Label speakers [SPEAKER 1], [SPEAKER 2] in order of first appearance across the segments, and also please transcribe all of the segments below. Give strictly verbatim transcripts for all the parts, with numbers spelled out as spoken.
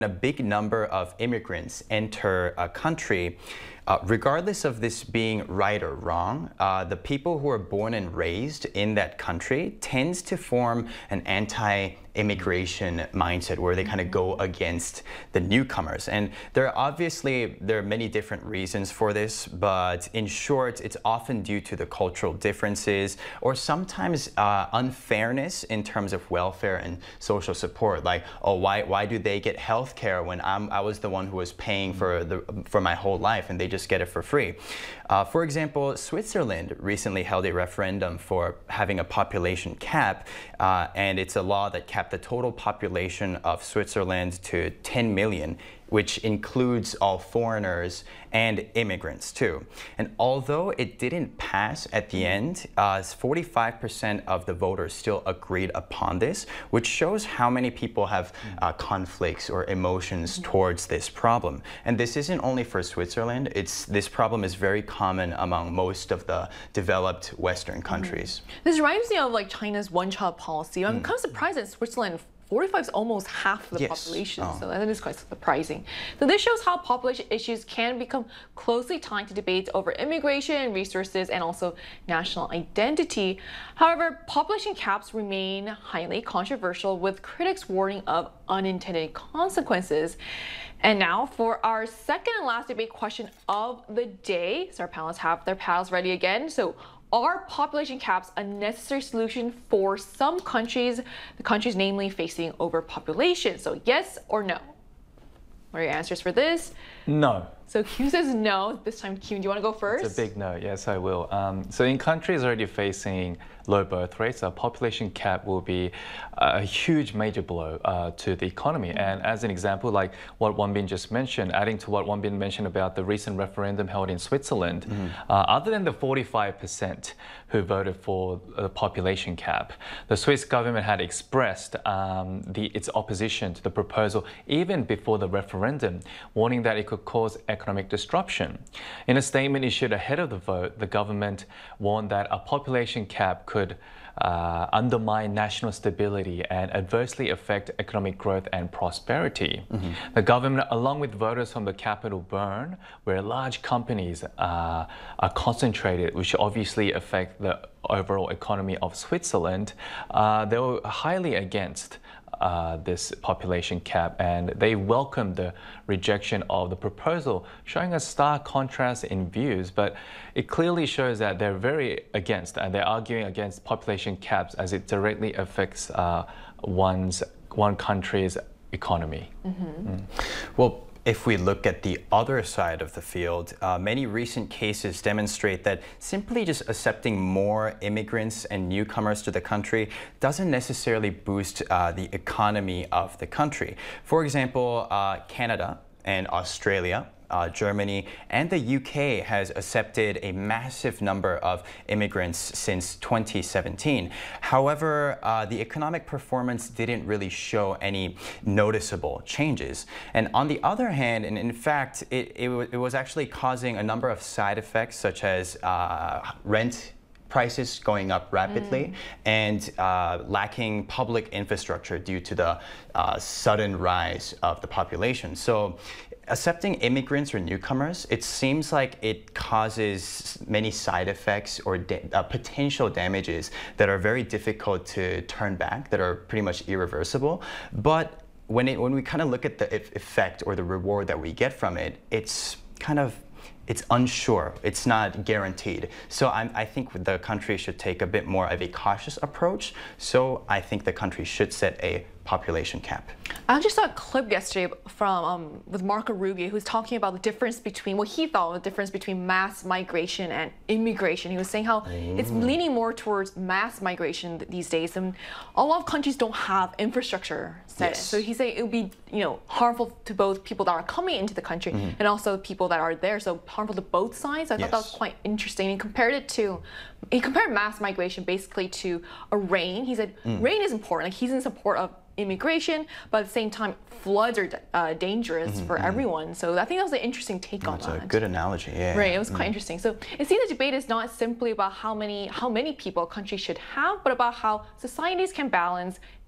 [SPEAKER 1] a big number of immigrants enter a country, uh, regardless of this being right or wrong, uh, the people who are born and raised in that country tends to form an anti-immigration mindset where they kind of go against the newcomers. And there are obviously, there are many different reasons for this, but in short, it's often due to the cultural differences or sometimes uh, unfairness in terms of welfare and social support. Like, oh, why, why do they get health care when I'm, I was the one who was paying for, the, for my whole life and they just get it for free? Uh, for example, Switzerland recently held a referendum for having a population cap, uh, and it's a law that capped the total population of Switzerland to ten million, which includes all foreigners and immigrants too. And although it didn't pass at the end, uh, forty-five percent of the voters still agreed upon this, which shows how many people have uh, conflicts or emotions towards this problem. And this isn't only for Switzerland, it's, this problem is very common among most of the developed Western countries.
[SPEAKER 2] Mm. This reminds me of like China's one-child policy. I'm mm. kind of surprised that Switzerland forty-five is almost half the
[SPEAKER 1] yes.
[SPEAKER 2] population,
[SPEAKER 1] oh.
[SPEAKER 2] so that is quite surprising. So this shows how population issues can become closely tied to debates over immigration, resources, and also national identity. However, population caps remain highly controversial, with critics warning of unintended consequences. And now for our second and last debate question of the day. So our panelists have their paddles ready again. So, are population caps a necessary solution for some countries, the countries namely facing overpopulation? So yes or no? What are your answers for this?
[SPEAKER 3] No.
[SPEAKER 2] So Q says no. This time, Q, do you want to go first?
[SPEAKER 3] It's a big no. Yes, I will. Um, so in countries already facing low birth rates, a population cap will be a huge major blow uh, to the economy. Mm-hmm. And as an example, like what Wonbin just mentioned, adding to what Wonbin mentioned about the recent referendum held in Switzerland, mm-hmm. uh, other than the forty-five percent who voted for the population cap, the Swiss government had expressed um, the, its opposition to the proposal even before the referendum, warning that it could cause economic disruption. In a statement issued ahead of the vote, the government warned that a population cap could uh, undermine national stability and adversely affect economic growth and prosperity. Mm-hmm. The government, along with voters from the capital Bern, where large companies uh, are concentrated, which obviously affect the overall economy of Switzerland, uh, they were highly against Uh, this population cap, and they welcomed the rejection of the proposal, showing a stark contrast in views. But it clearly shows that they're very against, and they're arguing against population caps as it directly affects uh, one's one country's economy.
[SPEAKER 1] Mm-hmm. Mm. Well, if we look at the other side of the field, uh, many recent cases demonstrate that simply just accepting more immigrants and newcomers to the country doesn't necessarily boost uh, the economy of the country. For example, uh, Canada and Australia, Uh, Germany, and the U K has accepted a massive number of immigrants since twenty seventeen. However, uh, the economic performance didn't really show any noticeable changes. And on the other hand, and in fact, it, it, it was actually causing a number of side effects, such as uh, rent prices going up rapidly mm. and uh, lacking public infrastructure due to the uh, sudden rise of the population. So accepting immigrants or newcomers, it seems like it causes many side effects or da uh, potential damages that are very difficult to turn back, that are pretty much irreversible. But when, it, when we kind of look at the effect or the reward that we get from it, it's kind of It's unsure. It's not guaranteed. So I'm, I think the country should take a bit more of a cautious approach. So I think the country should set a population cap.
[SPEAKER 2] I just saw a clip yesterday from um, with Marco Rubio, who's talking about the difference between what he thought was the difference between mass migration and immigration. He was saying how mm. it's leaning more towards mass migration these days, and a lot of countries don't have infrastructure set.
[SPEAKER 1] Yes.
[SPEAKER 2] So he's saying it would be, you know, harmful to both people that are coming into the country mm. and also people that are there. So harmful to both sides. I yes. thought that was quite interesting. He compared it to, he compared mass migration basically to a rain. He said mm. rain is important. Like, he's in support of immigration, but at the same time, floods are uh, dangerous mm-hmm, for mm-hmm. everyone. So I think that was an interesting take
[SPEAKER 1] That's
[SPEAKER 2] on that.
[SPEAKER 1] That's a good analogy, yeah.
[SPEAKER 2] Right, it was
[SPEAKER 1] mm-hmm.
[SPEAKER 2] quite interesting. So it seems the debate is not simply about how many how many people a country should have, but about how societies can balance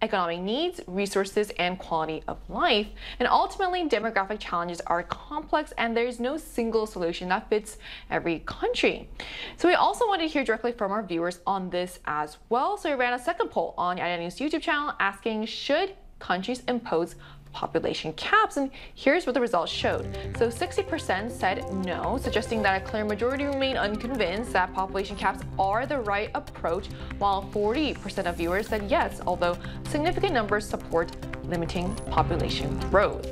[SPEAKER 2] economic needs, resources, and quality of life. And ultimately, demographic challenges are complex and there's no single solution that fits every country. So we also wanted to hear directly from our viewers on this as well. So we ran a second poll on the I D News YouTube channel asking, should countries impose population caps? And here's what the results showed. So sixty percent said no, suggesting that a clear majority remain unconvinced that population caps are the right approach, while forty percent of viewers said yes, although significant numbers support limiting population growth.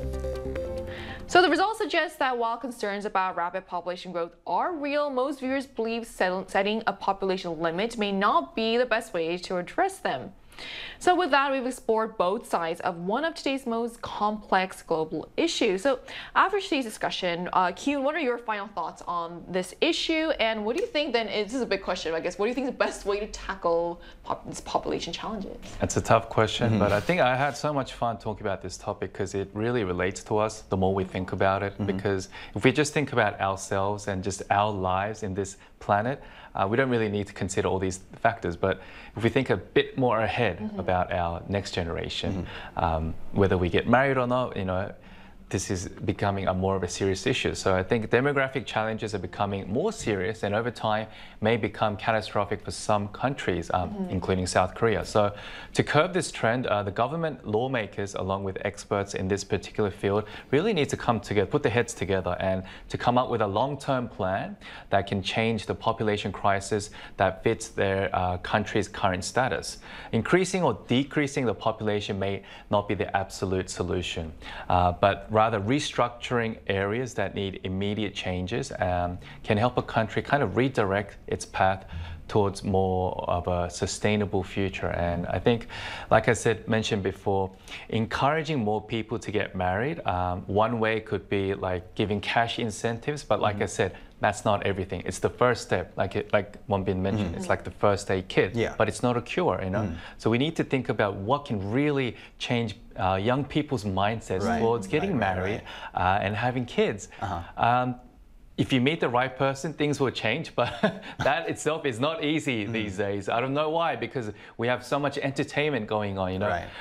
[SPEAKER 2] So the results suggest that while concerns about rapid population growth are real, most viewers believe setting a population limit may not be the best way to address them. So with that, we've explored both sides of one of today's most complex global issues. So after today's discussion, uh, Kyun, what are your final thoughts on this issue? And what do you think then, is, this is a big question, I guess, what do you think is the best way to tackle pop these population challenges?
[SPEAKER 3] It's a tough question,
[SPEAKER 1] Mm-hmm.
[SPEAKER 3] but I think I had so much fun talking about this topic because it really relates to us the more we think about it. Mm-hmm. Because if we just think about ourselves and just our lives in this planet, uh, we don't really need to consider all these factors. But if we think a bit more ahead mm-hmm. about our next generation, mm-hmm. um, whether we get married or not, you know, this is becoming a more of a serious issue. So I think demographic challenges are becoming more serious and over time may become catastrophic for some countries, um, mm-hmm. including South Korea. So to curb this trend, uh, the government, lawmakers, along with experts in this particular field, really need to come together, put their heads together and to come up with a long-term plan that can change the population crisis that fits their uh, country's current status. Increasing or decreasing the population may not be the absolute solution, uh, but rather restructuring areas that need immediate changes um, can help a country kind of redirect its path towards more of a sustainable future. And I think, like I said, mentioned before, encouraging more people to get married, um, one way could be like giving cash incentives, but like mm-hmm. I said, that's not everything. It's the first step, like it, like Wonbin mentioned, mm-hmm. it's like the first aid kit,
[SPEAKER 1] yeah.
[SPEAKER 3] but it's not a cure, you know? Mm. So we need to think about what can really change uh, young people's mindsets
[SPEAKER 1] right.
[SPEAKER 3] towards getting
[SPEAKER 1] right,
[SPEAKER 3] married
[SPEAKER 1] right, right.
[SPEAKER 3] Uh, and having kids.
[SPEAKER 1] Uh-huh.
[SPEAKER 3] Um, if you meet the right person, things will change, but that itself is not easy mm. these days. I don't know why, because we have so much entertainment going on, you know.
[SPEAKER 1] Right.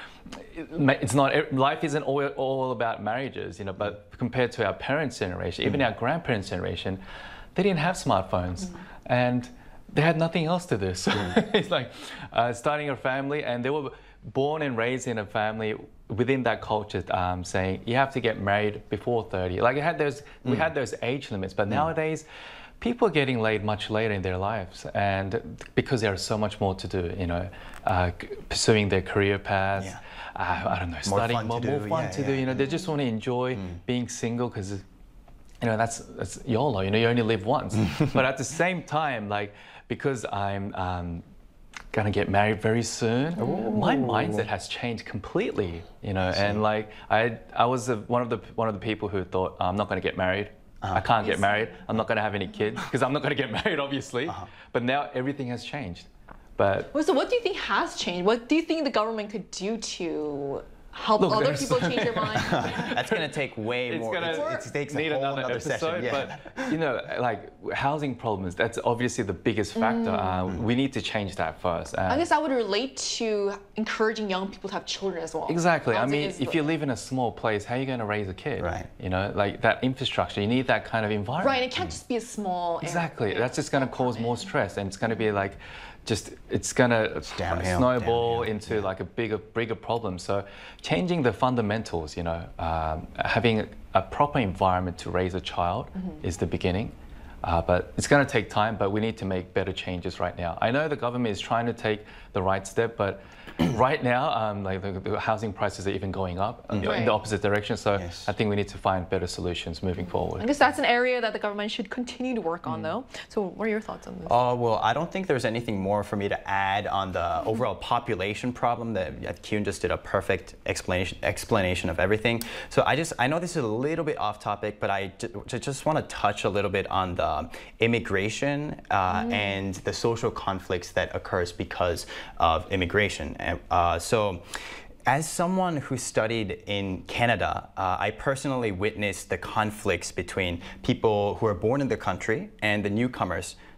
[SPEAKER 3] It's not, life isn't all, all about marriages, you know, but compared to our parents' generation, mm. even our grandparents' generation, they didn't have smartphones mm. and they had nothing else to do. So mm. it's like uh, starting a family, and they were born and raised in a family within that culture, um, saying you have to get married before thirty. Like it had those, mm. we had those age limits, but mm. nowadays, people are getting laid much later in their lives, and because there's so much more to do, you know, uh, pursuing their career paths. Yeah. Uh, I don't know,
[SPEAKER 1] more
[SPEAKER 3] studying
[SPEAKER 1] fun
[SPEAKER 3] more,
[SPEAKER 1] to
[SPEAKER 3] more
[SPEAKER 1] do.
[SPEAKER 3] fun
[SPEAKER 1] yeah,
[SPEAKER 3] to
[SPEAKER 1] yeah.
[SPEAKER 3] do. You know, they just want to enjoy mm. being single because, you know, that's that's YOLO. You know, you only live once. But at the same time, like because I'm um, gonna get married very soon, Ooh. my mindset has changed completely. You know, and like I I was a, one of the one of the people who thought oh, I'm not gonna get married. Uh-huh. I can't get married. I'm not gonna have any kids because I'm not gonna get married, obviously. Uh-huh. But now everything has changed. But
[SPEAKER 2] well, so what do you think has changed? What do you think the government could do to help
[SPEAKER 3] Look,
[SPEAKER 2] other people change their mind?
[SPEAKER 1] That's going to take way
[SPEAKER 3] it's
[SPEAKER 1] more.
[SPEAKER 3] Gonna,
[SPEAKER 1] it, it takes
[SPEAKER 3] need
[SPEAKER 1] a whole
[SPEAKER 3] another
[SPEAKER 1] another
[SPEAKER 3] episode,
[SPEAKER 1] session. Yeah.
[SPEAKER 3] But you know, like housing problems, that's obviously the biggest factor. Mm. Uh, we need to change that first. Uh,
[SPEAKER 2] I guess that would relate to encouraging young people to have children as well.
[SPEAKER 3] Exactly. I mean, if you live in a small place, how are you going to raise a kid?
[SPEAKER 1] Right.
[SPEAKER 3] You know, like that infrastructure, you need that kind of environment.
[SPEAKER 2] Right, it can't just be a small area.
[SPEAKER 3] Exactly. That's just going to cause more stress, and it's going to be like, just it's gonna
[SPEAKER 1] downhill,
[SPEAKER 3] snowball
[SPEAKER 1] downhill.
[SPEAKER 3] into
[SPEAKER 1] yeah.
[SPEAKER 3] like a bigger, bigger problem. So, changing the fundamentals, you know, um, having a proper environment to raise a child mm-hmm. is the beginning. Uh, but it's going to take time. But we need to make better changes right now. I know the government is trying to take the right step, but right now, um, like the, the housing prices are even going up mm-hmm.
[SPEAKER 2] right.
[SPEAKER 3] in the opposite direction. So
[SPEAKER 1] yes.
[SPEAKER 3] I think we need to find better solutions moving forward.
[SPEAKER 2] I guess that's an area that the government should continue to work on, mm. though. So what are your thoughts on this?
[SPEAKER 1] Uh, well, I don't think there's anything more for me to add on the mm-hmm. overall population problem. That Kyun just did a perfect explanation explanation of everything. So I just I know this is a little bit off topic, but I just want to touch a little bit on the immigration uh, mm. and the social conflicts that occurs because of immigration. Uh, so, as someone who studied in Canada, uh, I personally witnessed the conflicts between people who are born in the country and the newcomers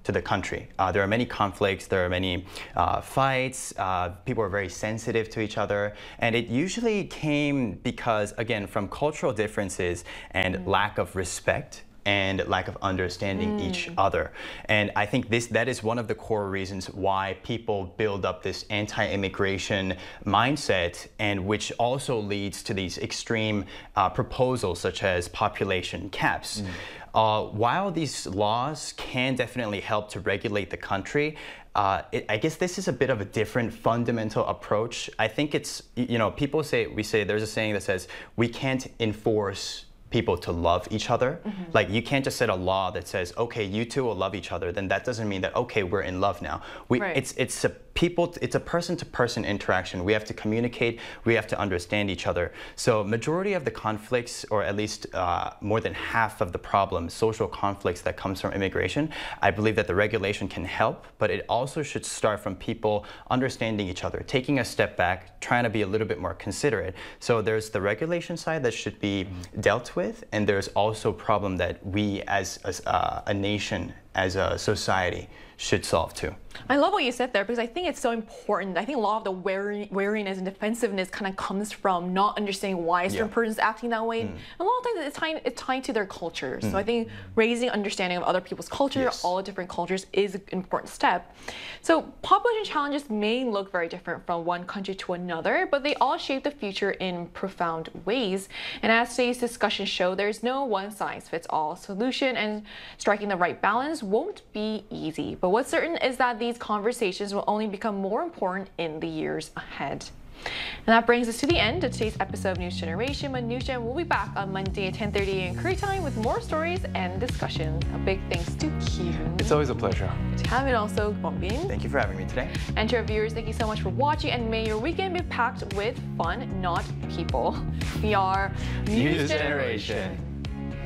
[SPEAKER 1] to the country. Uh, there are many conflicts, there are many uh, fights, uh, people are very sensitive to each other, and it usually came because, again, from cultural differences and mm. lack of respect and lack of understanding mm. each other. And I think this that is one of the core reasons why people build up this anti-immigration mindset, and which also leads to these extreme uh, proposals such as population caps. Mm. Uh, while these laws can definitely help to regulate the country, uh, it, I guess this is a bit of a different fundamental approach. I think it's, you know, people say, we say, there's a saying that says, we can't enforce people to love each other. Mm-hmm. Like, you can't just set a law that says, okay, you two will love each other. Then that doesn't mean that, okay, we're in love now. We, right. It's it's a people, it's a person-to-person interaction. We have to communicate. We have to understand each other. So majority of the conflicts, or at least uh, more than half of the problems, social conflicts that comes from immigration, I believe that the regulation can help, but it also should start from people understanding each other, taking a step back, trying to be a little bit more considerate. So there's the regulation side that should be mm-hmm. dealt with, and there's also a problem that we as, as uh, a nation, as a society, should solve too.
[SPEAKER 2] I love what you said there, because I think it's so important. I think a lot of the wary, wariness and defensiveness kind of comes from not understanding why a certain yeah. person's acting that way. Mm. A lot of times it's tied, it's tied to their culture. Mm. So I think raising understanding of other people's culture, yes. all the different cultures, is an important step. So population challenges may look very different from one country to another, but they all shape the future in profound ways. And as today's discussion show, there's no one-size-fits-all solution, and striking the right balance won't be easy. But what's certain is that these conversations will only become more important in the years ahead. And that brings us to the end of today's episode of News Generation. But News Gen will be back on Monday at ten thirty a m Korea time with more stories and discussions. A big thanks to Ki-hoon.
[SPEAKER 3] It's always a pleasure.
[SPEAKER 2] To have it also, Won-bin.
[SPEAKER 1] Thank you for having me today.
[SPEAKER 2] And to our viewers, thank you so much for watching, and may your weekend be packed with fun, not people. We are
[SPEAKER 3] News, News Generation. Generation.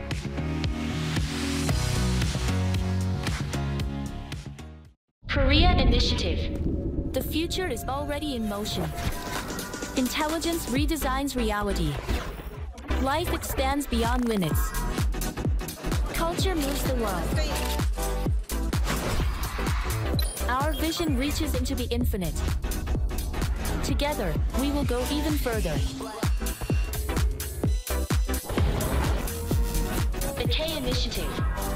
[SPEAKER 4] Korea Initiative. The future is already in motion. Intelligence redesigns reality. Life expands beyond limits. Culture moves the world. Our vision reaches into the infinite. Together, we will go even further. The K Initiative.